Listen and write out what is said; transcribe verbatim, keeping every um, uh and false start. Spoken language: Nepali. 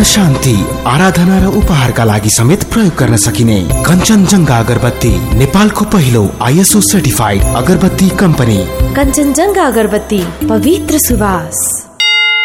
पूर्ण शान्ति, आराधना र उपहारका लागि समेत प्रयोग गर्न सकिने कञ्चनजङ्घा अगरबत्ती नेपालको पहिलो आइएसओ सर्टिफाइड अगरबत्ती कम्पनी। कञ्चनजङ्घा अगरबत्ती, पवित्र सुवास।